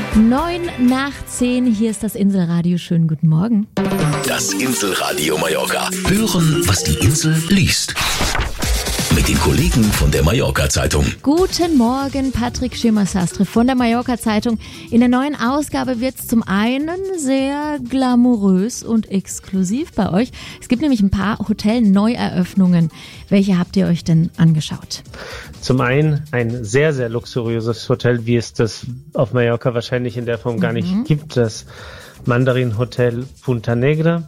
9:10, hier ist das Inselradio. Schönen guten Morgen. Das Inselradio Mallorca. Hören, was die Insel liest. Mit den Kollegen von der Mallorca-Zeitung. Guten Morgen, Patrick Schirmer-Sastre von der Mallorca-Zeitung. In der neuen Ausgabe wird es zum einen sehr glamourös und exklusiv bei euch. Es gibt nämlich ein paar Hotel-Neueröffnungen. Welche habt ihr euch denn angeschaut? Zum einen ein sehr, sehr luxuriöses Hotel, wie es das auf Mallorca wahrscheinlich in der Form gar nicht gibt, das Mandarin Hotel Punta Negra.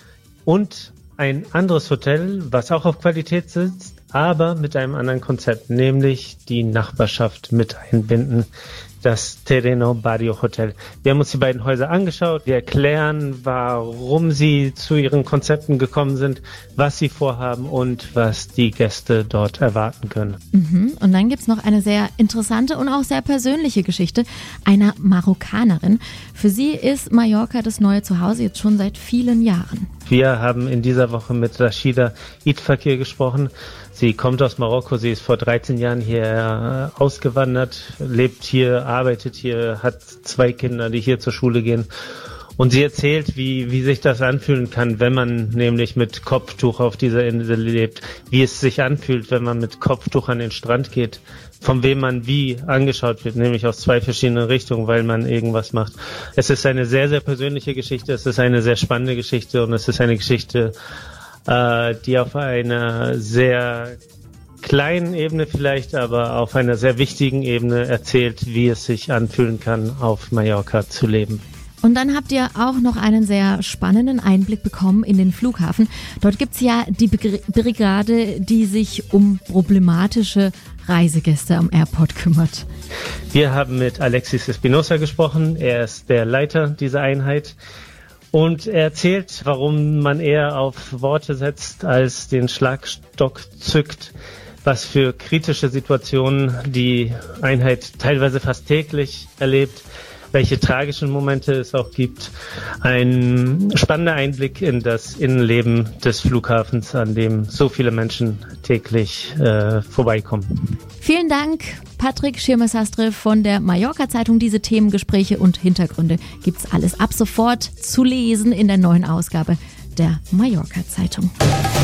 Und ein anderes Hotel, was auch auf Qualität sitzt, aber mit einem anderen Konzept, nämlich die Nachbarschaft mit einbinden, das Terreno Barrio Hotel. Wir haben uns die beiden Häuser angeschaut, wir erklären, warum sie zu ihren Konzepten gekommen sind, was sie vorhaben und was die Gäste dort erwarten können. Und dann gibt's noch eine sehr interessante und auch sehr persönliche Geschichte einer Marokkanerin. Für sie ist Mallorca das neue Zuhause jetzt schon seit vielen Jahren. Wir haben in dieser Woche mit Rashida Idfakir gesprochen. Sie kommt aus Marokko, sie ist vor 13 Jahren hier ausgewandert, lebt hier, arbeitet hier, hat 2 Kinder, die hier zur Schule gehen. Und sie erzählt, wie sich das anfühlen kann, wenn man nämlich mit Kopftuch auf dieser Insel lebt, wie es sich anfühlt, wenn man mit Kopftuch an den Strand geht, von wem man wie angeschaut wird, nämlich aus 2 verschiedenen Richtungen, weil man irgendwas macht. Es ist eine sehr, sehr persönliche Geschichte, es ist eine sehr spannende Geschichte und es ist eine Geschichte, die auf einer sehr kleinen Ebene vielleicht, aber auf einer sehr wichtigen Ebene erzählt, wie es sich anfühlen kann, auf Mallorca zu leben. Und dann habt ihr auch noch einen sehr spannenden Einblick bekommen in den Flughafen. Dort gibt's ja die Brigade, die sich um problematische Reisegäste am Airport kümmert. Wir haben mit Alexis Espinosa gesprochen. Er ist der Leiter dieser Einheit. Und er erzählt, warum man eher auf Worte setzt, als den Schlagstock zückt, was für kritische Situationen die Einheit teilweise fast täglich erlebt, welche tragischen Momente es auch gibt. Ein spannender Einblick in das Innenleben des Flughafens, an dem so viele Menschen täglich vorbeikommen. Vielen Dank, Patrick Schirmer-Sastre von der Mallorca-Zeitung. Diese Themengespräche und Hintergründe gibt's alles ab sofort zu lesen in der neuen Ausgabe der Mallorca-Zeitung.